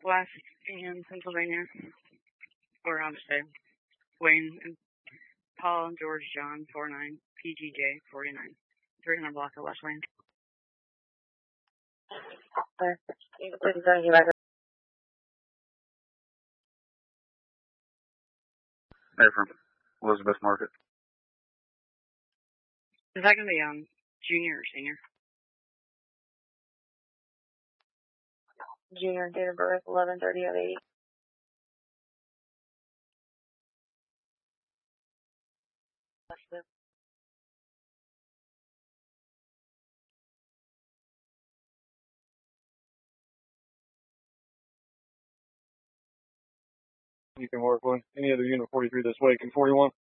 West in Pennsylvania, or I'll just say Wayne and Paul and George John 49 PGJ 49 300 block of West Lane. They're from Elizabeth Market. Is that going to be junior or senior? Junior, date of birth 11/30/80. You can work with any other unit 43 this week and 41.